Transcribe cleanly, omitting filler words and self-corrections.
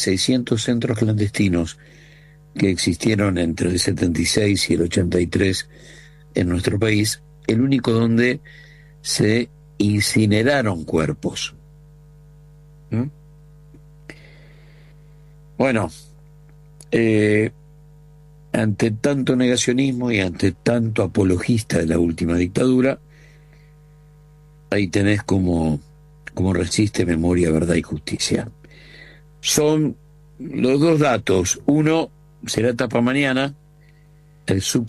600 centros clandestinos que existieron entre el 76 y el 83 en nuestro país, el único donde se incineraron cuerpos. ¿Mm? Bueno, ante tanto negacionismo y ante tanto apologista de la última dictadura, ahí tenés cómo resiste Memoria, Verdad y Justicia. Son los dos datos. Uno será tapa mañana, el